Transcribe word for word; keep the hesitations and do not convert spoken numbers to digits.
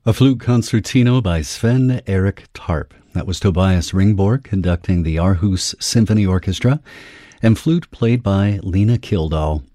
A flute concertino by Sven Erik Tarp. That was Tobias Ringborg conducting the Aarhus Symphony Orchestra, and flute played by Lena Kildahl.